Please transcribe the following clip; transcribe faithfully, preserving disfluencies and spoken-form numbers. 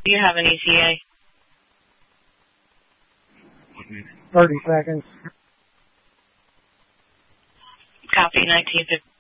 Do you have an E T A? Thirty seconds. Copy, nineteen fifty.